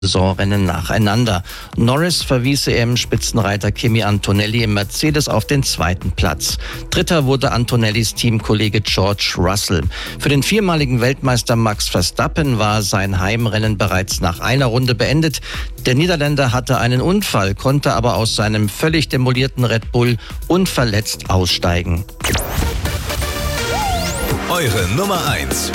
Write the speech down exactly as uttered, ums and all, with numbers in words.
Saisonrennen nacheinander. Norris verwies E M-Spitzenreiter Kimi Antonelli im Mercedes auf den zweiten Platz. Dritter wurde Antonellis Teamkollege George Russell. Für den viermaligen Weltmeister Max Verstappen war sein Heimrennen bereits nach einer Runde beendet. Der Niederländer hatte einen Unfall, konnte aber aus seinem völlig demolierten Red Bull unverletzt aussteigen. Eure Nummer eins